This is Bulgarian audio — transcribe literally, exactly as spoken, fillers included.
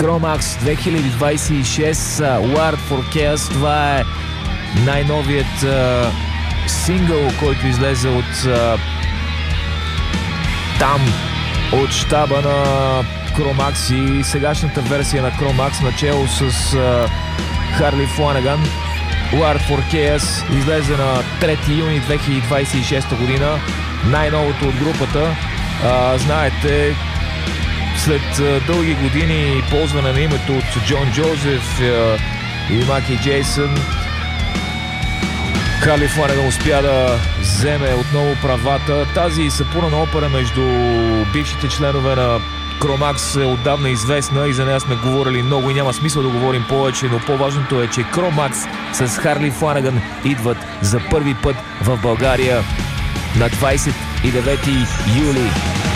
Chromax две хиляди двадесет и шест, Wired for Chaos. Това е най-новият а, сингъл, който излезе от а, там, от щаба на Chromax и сегашната версия на Chromax, начало с а, Харли Фланаган. Wired for Chaos излезе на трети юни две хиляди двадесет и шеста година. Най-новото от групата. А, знаете, след а, дълги години ползване на името от Джон Джозеф а, и Маки Джейсън, Харли Фланаган успя да вземе отново правата. Тази съпурна опера между бившите членове на Chromax е отдавна известна и за нея сме говорили много и няма смисъл да говорим повече, но по-важното е, че Chromax с Харли Фланаган идват за първи път в България на двадесет и девети юли.